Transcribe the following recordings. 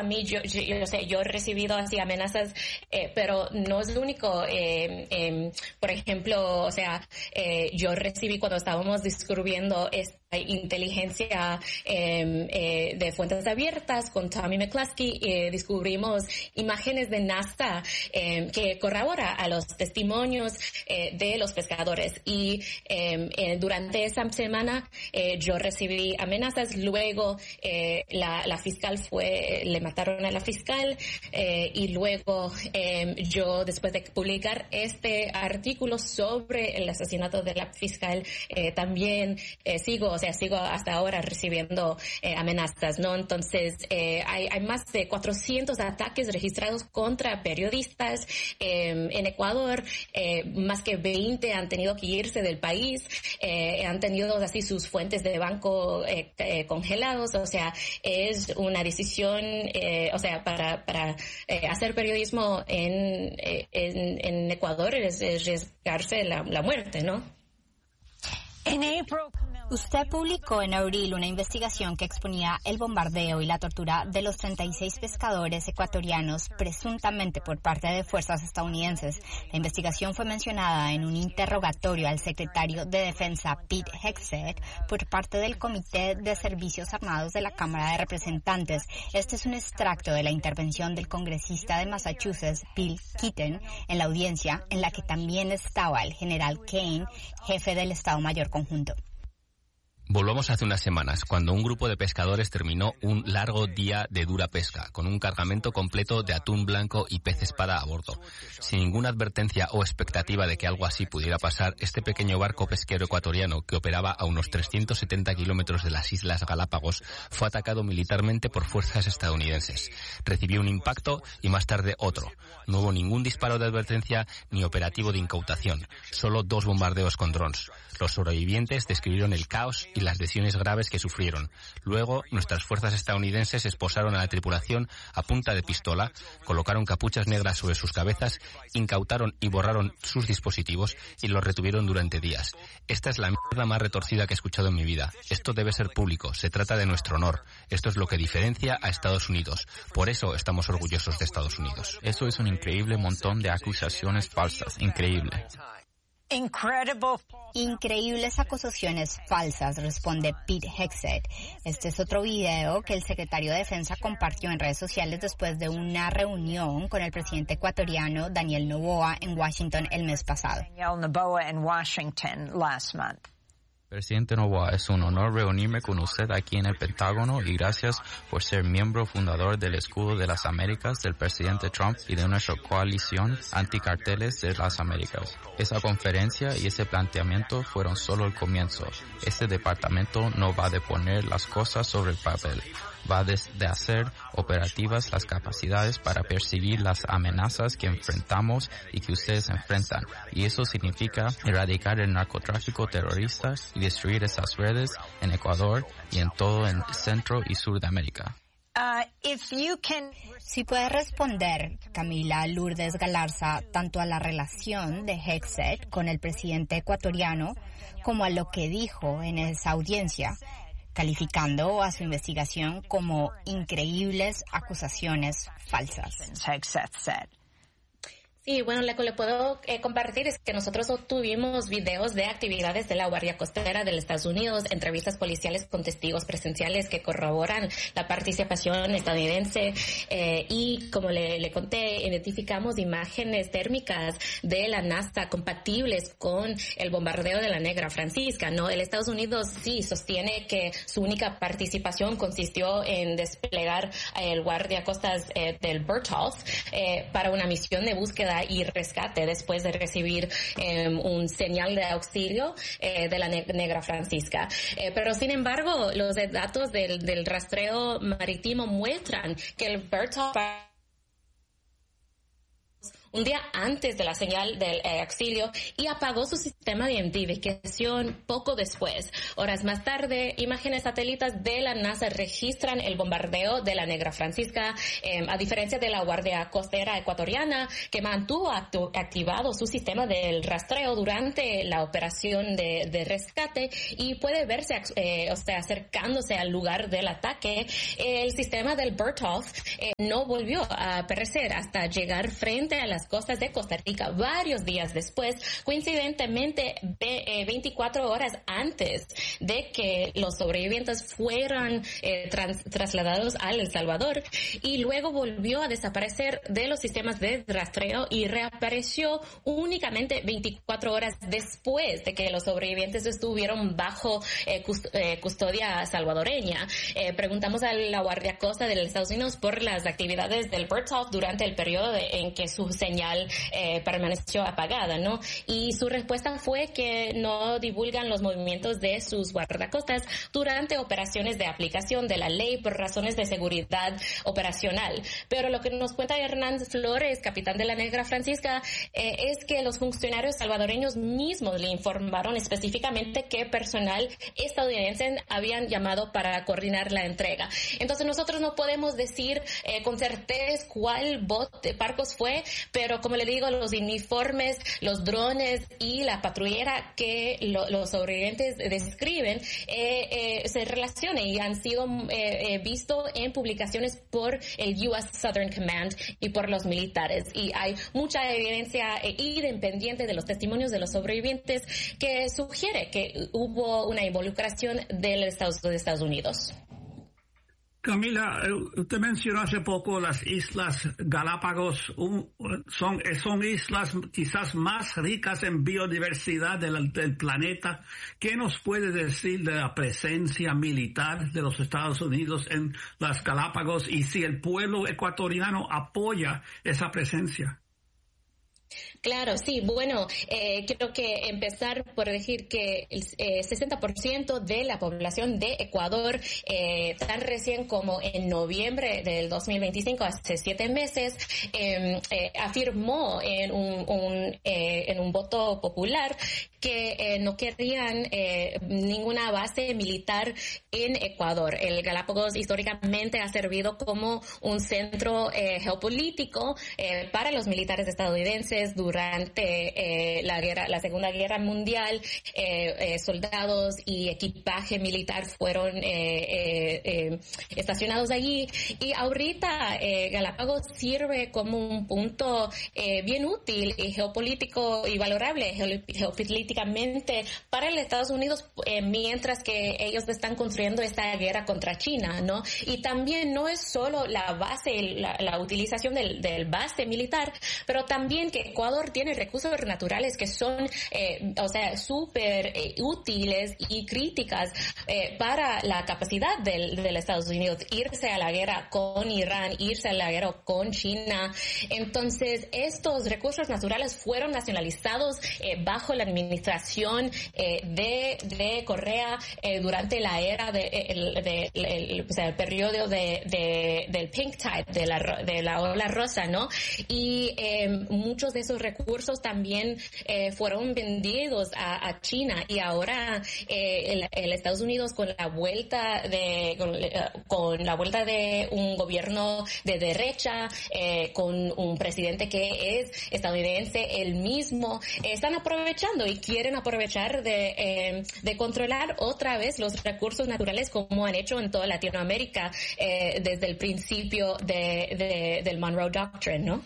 mí, yo he recibido así amenazas, pero no es lo único. Por ejemplo, yo recibí cuando estábamos descubriendo esta inteligencia de fuentes abiertas con Tommy McCluskey, descubrimos imágenes de NASA que corrobora a los testimonios de los pescadores. Y durante esa semana yo recibí amenazas. Luego la fiscal le mataron a la fiscal, y luego yo, después de publicar este artículo sobre el asesinato de la fiscal, también sigo hasta ahora recibiendo amenazas, ¿no? Entonces hay más de 400 ataques registrados contra periodistas en Ecuador. Más que 20 han tenido que irse del país, han tenido así sus fuentes de banco congelados. O sea, es una decisión, para hacer periodismo en Ecuador es arriesgarse la muerte, ¿no? Usted publicó en abril una investigación que exponía el bombardeo y la tortura de los 36 pescadores ecuatorianos presuntamente por parte de fuerzas estadounidenses. La investigación fue mencionada en un interrogatorio al secretario de Defensa Pete Hegseth por parte del Comité de Servicios Armados de la Cámara de Representantes. Este es un extracto de la intervención del congresista de Massachusetts, Bill Keaton, en la audiencia en la que también estaba el general Kane, jefe del Estado Mayor Conjunto. Volvamos hace unas semanas, cuando un grupo de pescadores terminó un largo día de dura pesca, con un cargamento completo de atún blanco y pez espada a bordo. Sin ninguna advertencia o expectativa de que algo así pudiera pasar, este pequeño barco pesquero ecuatoriano, que operaba a unos 370 kilómetros de las Islas Galápagos, fue atacado militarmente por fuerzas estadounidenses. Recibió un impacto y más tarde otro. No hubo ningún disparo de advertencia ni operativo de incautación, solo 2 bombardeos con drones. Los sobrevivientes describieron el caos y las lesiones graves que sufrieron. Luego, nuestras fuerzas estadounidenses esposaron a la tripulación a punta de pistola, colocaron capuchas negras sobre sus cabezas, incautaron y borraron sus dispositivos y los retuvieron durante días. Esta es la mierda más retorcida que he escuchado en mi vida. Esto debe ser público, se trata de nuestro honor. Esto es lo que diferencia a Estados Unidos. Por eso estamos orgullosos de Estados Unidos. Eso es un increíble montón de acusaciones falsas. Increíble. Increíbles acusaciones falsas, responde Pete Hegseth. Este es otro video que el secretario de Defensa compartió en redes sociales después de una reunión con el presidente ecuatoriano Daniel Noboa en Washington el mes pasado. Presidente Noboa, es un honor reunirme con usted aquí en el Pentágono y gracias por ser miembro fundador del Escudo de las Américas del presidente Trump y de nuestra coalición anticarteles de las Américas. Esa conferencia y ese planteamiento fueron solo el comienzo. Este departamento no va de poner las cosas sobre el papel. Va de hacer operativas las capacidades para percibir las amenazas que enfrentamos y que ustedes enfrentan. Y eso significa erradicar el narcotráfico terrorista y destruir esas redes en Ecuador y en todo el centro y sur de América. Si puede responder, Camila Lourdes Galarza, tanto a la relación de Hegseth con el presidente ecuatoriano como a lo que dijo en esa audiencia, calificando a su investigación como increíbles acusaciones falsas. Sí, bueno, lo que le puedo compartir es que nosotros obtuvimos videos de actividades de la Guardia Costera de los Estados Unidos, entrevistas policiales con testigos presenciales que corroboran la participación estadounidense, y como le conté, identificamos imágenes térmicas de la NASA compatibles con el bombardeo de la Negra Francisca, ¿no? El Estados Unidos sí sostiene que su única participación consistió en desplegar el guardiacostas del Bertholf para una misión de búsqueda y rescate después de recibir un señal de auxilio de la Negra Francisca. Pero sin embargo, los datos del rastreo marítimo muestran que el Bertholf un día antes de la señal del auxilio y apagó su sistema de identificación poco después. Horas más tarde, imágenes satélites de la NASA registran el bombardeo de la Negra Francisca, a diferencia de la Guardia Costera ecuatoriana, que mantuvo activado su sistema del rastreo durante la operación de rescate y puede verse acercándose al lugar del ataque. El sistema del Bertholf no volvió a aparecer hasta llegar frente a las costas de Costa Rica varios días después, coincidentemente 24 horas antes de que los sobrevivientes fueran trasladados a El Salvador, y luego volvió a desaparecer de los sistemas de rastreo y reapareció únicamente 24 horas después de que los sobrevivientes estuvieron bajo custodia salvadoreña. Preguntamos a la Guardia Costa de los Estados Unidos por las actividades del Bertholf durante el periodo en que su señal permaneció apagada, ¿no? Y su respuesta fue que no divulgan los movimientos de sus guardacostas durante operaciones de aplicación de la ley por razones de seguridad operacional. Pero lo que nos cuenta Hernán Flores, capitán de la Negra Francisca, es que los funcionarios salvadoreños mismos le informaron específicamente que personal estadounidense habían llamado para coordinar la entrega. Entonces nosotros no podemos decir con certeza cuál barcos fue, pero como le digo, los uniformes, los drones y la patrullera que los sobrevivientes describen se relacionan y han sido visto en publicaciones por el U.S. Southern Command y por los militares. Y hay mucha evidencia independiente de los testimonios de los sobrevivientes que sugiere que hubo una involucración de Estados Unidos. Camila, usted mencionó hace poco las Islas Galápagos, son islas quizás más ricas en biodiversidad del planeta. ¿Qué nos puede decir de la presencia militar de los Estados Unidos en las Galápagos y si el pueblo ecuatoriano apoya esa presencia? Claro, sí. Bueno, creo que empezar por decir que el 60% de la población de Ecuador, tan recién como en noviembre del 2025, hace 7 meses, afirmó en un voto popular que no querían ninguna base militar en Ecuador. El Galápagos históricamente ha servido como un centro geopolítico para los militares estadounidenses durante la Segunda Guerra Mundial. Soldados y equipaje militar fueron estacionados allí, y ahorita Galápagos sirve como un punto bien útil y geopolítico y valorable geopolíticamente para los Estados Unidos, mientras que ellos están construyendo esta guerra contra China, ¿no? Y también no es solo la base, la utilización del base militar, pero también que Ecuador tiene recursos naturales que son, súper útiles y críticas para la capacidad del Estados Unidos, irse a la guerra con Irán, irse a la guerra con China. Entonces, estos recursos naturales fueron nacionalizados bajo la administración de Correa durante la era el periodo del Pink Tide, de la ola rosa, ¿no? Y muchos de esos recursos también fueron vendidos a China, y ahora el Estados Unidos con la vuelta de un gobierno de derecha, con un presidente que es estadounidense el mismo, están aprovechando y quieren aprovechar de controlar otra vez los recursos naturales, como han hecho en toda Latinoamérica desde el principio del Monroe Doctrine, ¿no?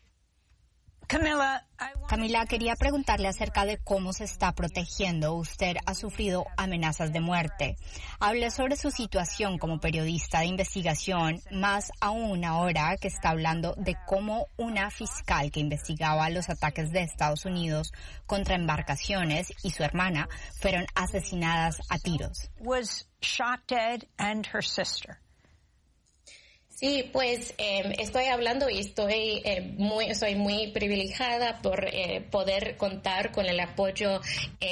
Camila, quería preguntarle acerca de cómo se está protegiendo. Usted ha sufrido amenazas de muerte. Hable sobre su situación como periodista de investigación, más aún ahora que está hablando de cómo una fiscal que investigaba los ataques de Estados Unidos contra embarcaciones y su hermana fueron asesinadas a tiros. Sí, pues estoy hablando y soy muy privilegiada por poder contar con el apoyo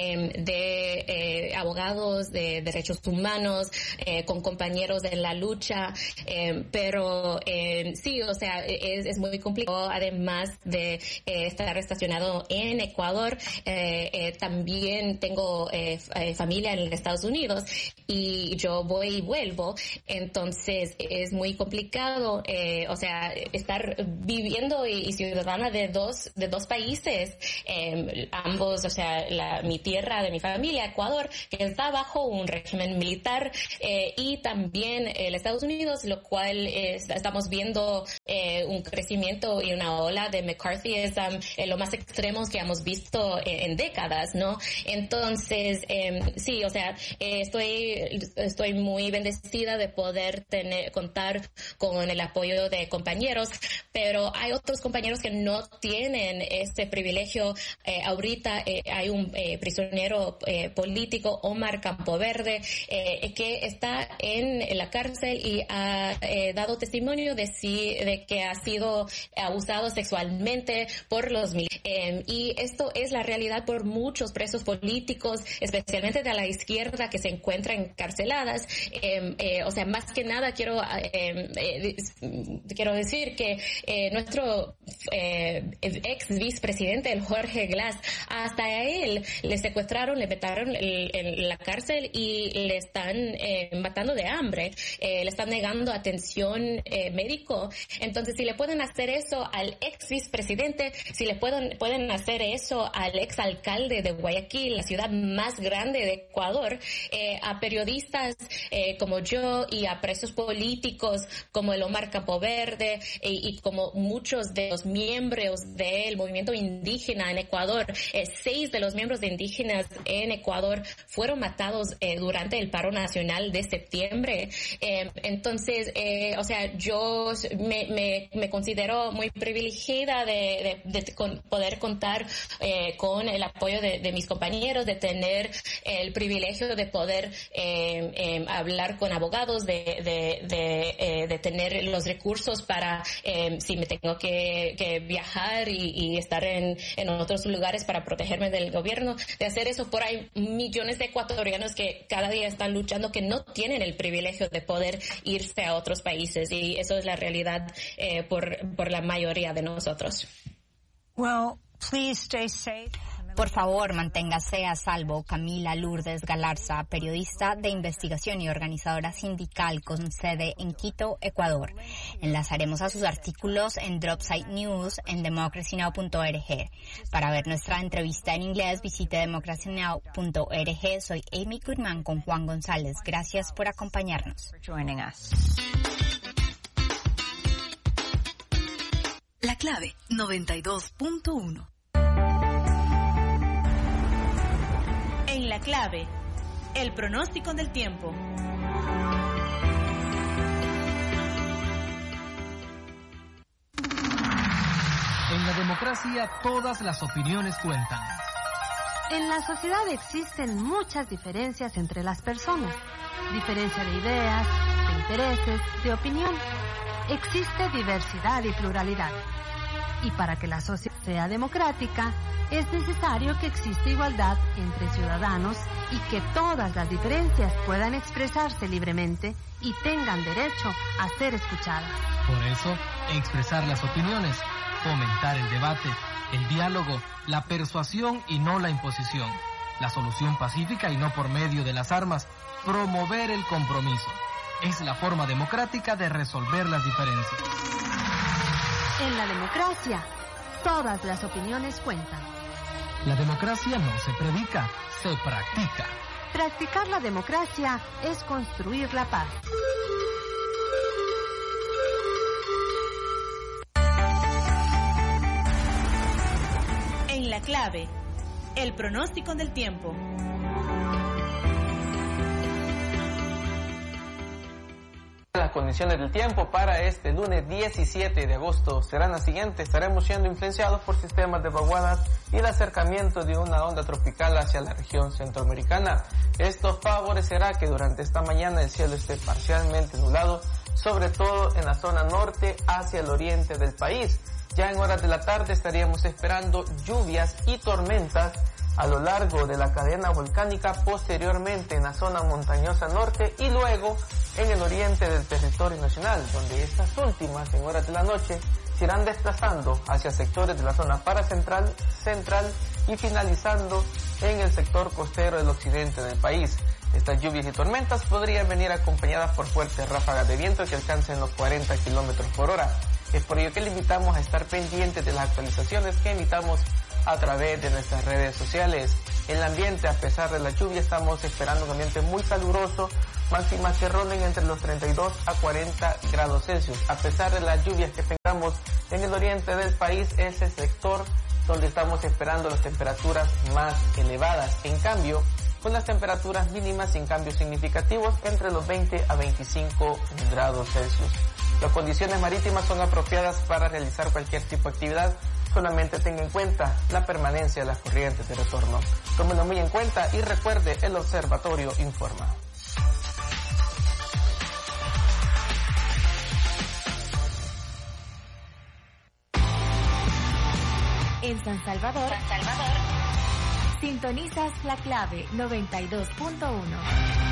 de abogados de derechos humanos, con compañeros en la lucha, pero sí, o sea, es muy complicado. Además de estar estacionado en Ecuador, también tengo familia en Estados Unidos y yo voy y vuelvo, entonces es muy complicado. O sea, estar viviendo y ciudadana de dos países, ambos, o sea, mi tierra de mi familia, Ecuador, que está bajo un régimen militar, y también el Estados Unidos, lo cual estamos viendo un crecimiento y una ola de McCarthyism, lo más extremos que hemos visto en décadas, ¿no? Entonces, sí, o sea, estoy muy bendecida de poder contar con el apoyo de compañeros, pero hay otros compañeros que no tienen este privilegio. Ahorita hay un prisionero político, Omar Campoverde, que está en la cárcel y ha dado testimonio de que ha sido abusado sexualmente por los militares. Y esto es la realidad por muchos presos políticos, especialmente de la izquierda, que se encuentran encarceladas. O sea, más que nada quiero decir que nuestro ex vicepresidente, el Jorge Glass, hasta a él le secuestraron, le metieron en la cárcel y le están matando de hambre, le están negando atención médico. Entonces, si le pueden hacer eso al ex vicepresidente, si le pueden hacer eso al ex alcalde de Guayaquil, la ciudad más grande de Ecuador, a periodistas como yo y a presos políticos como el Omar Campoverde y como muchos de los miembros del movimiento indígena en Ecuador, 6 de los miembros de indígenas en Ecuador fueron matados durante el paro nacional de septiembre. Entonces, o sea, yo me considero muy privilegiada de poder contar con el apoyo de mis compañeros, de tener el privilegio de poder hablar con abogados, de tener los recursos para si me tengo que viajar y estar en otros lugares para protegerme del gobierno, de hacer eso. Por ahí millones de ecuatorianos que cada día están luchando, que no tienen el privilegio de poder irse a otros países, y eso es la realidad por la mayoría de nosotros. Well, please stay safe. Por favor, manténgase a salvo. Camila Lourdes Galarza, periodista de investigación y organizadora sindical con sede en Quito, Ecuador. Enlazaremos a sus artículos en Dropsite News en democracynow.org. Para ver nuestra entrevista en inglés, visite democracynow.org. Soy Amy Goodman con Juan González. Gracias por acompañarnos. La clave 92.1. En la clave, el pronóstico del tiempo. En la democracia, todas las opiniones cuentan. En la sociedad existen muchas diferencias entre las personas. Diferencia de ideas, de intereses, de opinión. Existe diversidad y pluralidad. Y para que la sociedad sea democrática, es necesario que exista igualdad entre ciudadanos y que todas las diferencias puedan expresarse libremente y tengan derecho a ser escuchadas. Por eso, expresar las opiniones, fomentar el debate, el diálogo, la persuasión y no la imposición, la solución pacífica y no por medio de las armas, promover el compromiso. Es la forma democrática de resolver las diferencias. En la democracia, todas las opiniones cuentan. La democracia no se predica, se practica. Practicar la democracia es construir la paz. En la clave, el pronóstico del tiempo. las condiciones del tiempo para este lunes 17 de agosto serán las siguientes. Estaremos siendo influenciados por sistemas de vaguadas y el acercamiento de una onda tropical hacia la región centroamericana. Esto favorecerá que durante esta mañana el cielo esté parcialmente nublado, sobre todo en la zona norte hacia el oriente del país. Ya en horas de la tarde estaríamos esperando lluvias y tormentas a lo largo de la cadena volcánica, posteriormente en la zona montañosa norte y luego en el oriente del territorio nacional, donde estas últimas en horas de la noche se irán desplazando hacia sectores de la zona paracentral, central y finalizando en el sector costero del occidente del país. Estas lluvias y tormentas podrían venir acompañadas por fuertes ráfagas de viento que alcancen los 40 kilómetros por hora. Es por ello que le invitamos a estar pendientes de las actualizaciones que emitamos a través de nuestras redes sociales. El ambiente, a pesar de la lluvia, estamos esperando un ambiente muy caluroso, máximas que ronden entre los 32 a 40 grados Celsius. A pesar de las lluvias que tengamos en el oriente del país, es el sector donde estamos esperando las temperaturas más elevadas. En cambio, con las temperaturas mínimas sin cambios significativos entre los 20 a 25 grados Celsius. Las condiciones marítimas son apropiadas para realizar cualquier tipo de actividad. Solamente tenga en cuenta la permanencia de las corrientes de retorno. Tómelo muy en cuenta y recuerde, el observatorio informa. En San Salvador, sintonizas La Clave 92.1.